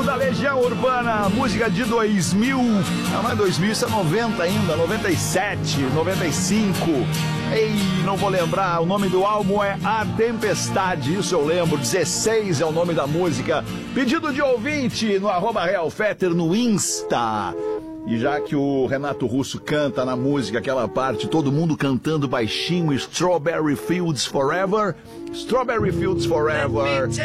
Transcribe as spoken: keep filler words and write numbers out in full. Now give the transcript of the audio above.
da Legião Urbana, música de dois mil, não, não é dois mil, isso é noventa ainda, noventa e sete, noventa e cinco. Ei, não vou lembrar, o nome do álbum é A Tempestade, isso eu lembro, dezesseis é o nome da música. Pedido de ouvinte no arroba Real Fetter no Insta. E já que o Renato Russo canta na música aquela parte, todo mundo cantando baixinho, Strawberry Fields Forever, Strawberry Fields Forever,